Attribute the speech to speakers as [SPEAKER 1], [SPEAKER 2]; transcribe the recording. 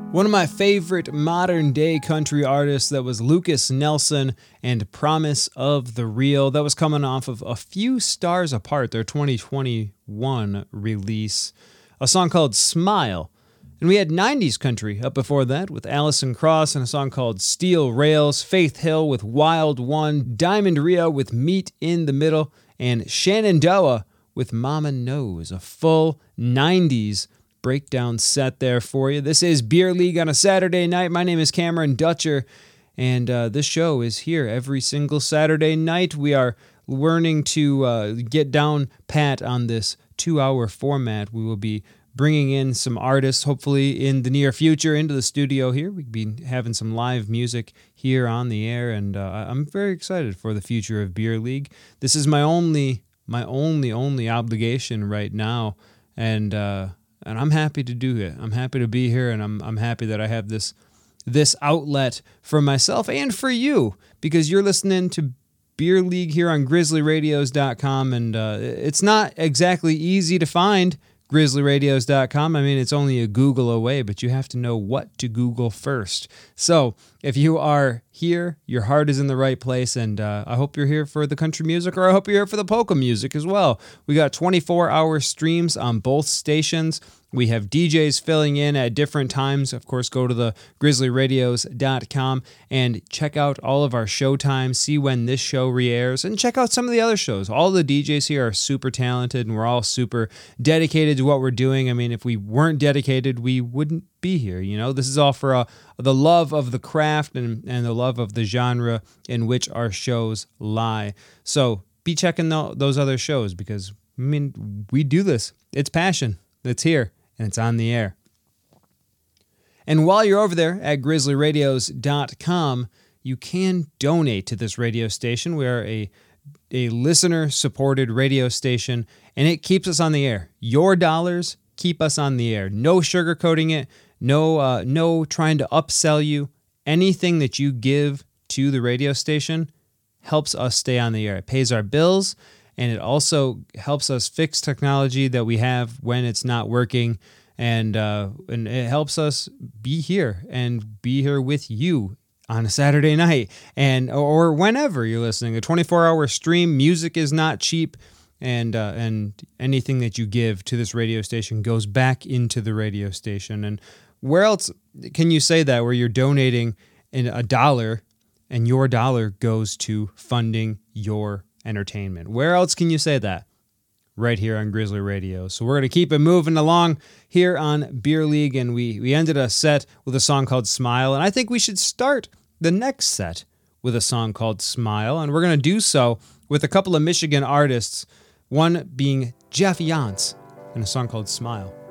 [SPEAKER 1] One of my favorite modern day country artists that was Lucas Nelson and Promise of the Real. That was coming off of A Few Stars Apart, their 2021 release. A song called Smile. And we had 90s country up before that with Alison Krauss and a song called Steel Rails, Faith Hill with Wild One, Diamond Rio with Meet in the Middle, and Shenandoah with Mama Knows. A full 90s breakdown set there for you. This is Beer League on a Saturday night. My name is Cameron Dutcher, and this show is here every single Saturday night. We are learning to get down pat on this 2-hour format. We will be bringing in some artists, hopefully in the near future, into the studio here. We'll be having some live music here on the air, and I'm very excited for the future of Beer League. This is my only obligation right now, and I'm happy to do it. I'm happy to be here, and I'm happy that I have this outlet for myself and for you, because you're listening to Beer League here on GrizzlyRadios.com, and it's not exactly easy to find GrizzlyRadios.com. I mean, it's only a Google away, but you have to know what to Google first. So if you are here, your heart is in the right place, and I hope you're here for the country music, or I hope you're here for the polka music as well. We got 24-hour streams on both stations. We have DJs filling in at different times. Of course, go to the GrizzlyRadios.com and check out all of our show times, see when this show re-airs, and check out some of the other shows. All the DJs here are super talented, and we're all super dedicated to what we're doing. I mean, if we weren't dedicated, we wouldn't be here. You know, this is all for the love of the craft and the love of the genre in which our shows lie. So be checking those other shows, because, I mean, we do this. It's passion. It's here, and it's on the air. And while you're over there at GrizzlyRadios.com, you can donate to this radio station. We are a listener-supported radio station, and it keeps us on the air. Your dollars keep us on the air. No sugarcoating it. No trying to upsell you. Anything that you give to the radio station helps us stay on the air. It pays our bills, and it also helps us fix technology that we have when it's not working, and it helps us be here with you on a Saturday night, and or whenever you're listening. A 24-hour stream. Music is not cheap, and anything that you give to this radio station goes back into the radio station. And where else can you say that, where you're donating in $1 and your dollar goes to funding your entertainment? Where else can you say that? Right here on Grizzly Radio. So we're going to keep it moving along here on Beer League, and we ended a set with a song called Smile, and I think we should start the next set with a song called Smile, and we're going to do so with a couple of Michigan artists, one being Jeff Yance, and a song called Smile.